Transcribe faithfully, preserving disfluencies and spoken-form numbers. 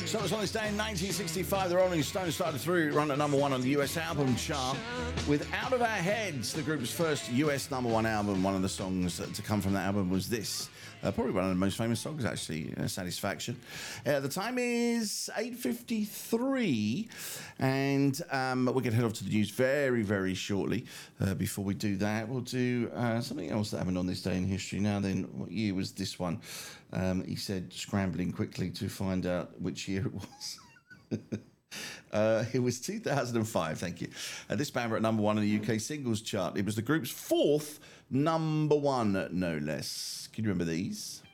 So it was on this day in nineteen sixty-five, the Rolling Stones started through, run at number one on the U S album chart with Out of Our Heads, the group's first U S number one album. One of the songs to come from that album was this. Uh, probably one of the most famous songs, actually, uh, Satisfaction. Uh, the time is eight fifty-three, and um, we're going to head off to the news very, very shortly. Uh, before we do that, we'll do uh, something else that happened on this day in history. Now then, what year was this one? Um, he said, scrambling quickly to find out which year it was. Uh, it was two thousand five, thank you. Uh, this band were at number one in the U K singles chart. It was the group's fourth number one, no less. Can you remember these?